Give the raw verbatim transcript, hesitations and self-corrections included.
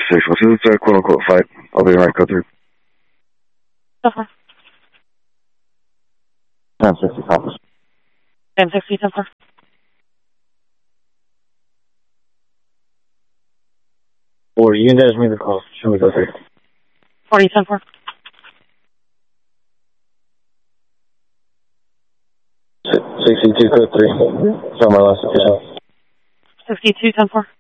six. What's his uh, quote unquote fight? I'll be right, go through. ten four. ten sixty, compass. ten sixty, ten four. Or you and Dennis made the call. Show me go through. forty, ten four. sixty-two, code three. Show my last official. sixty-two, ten four.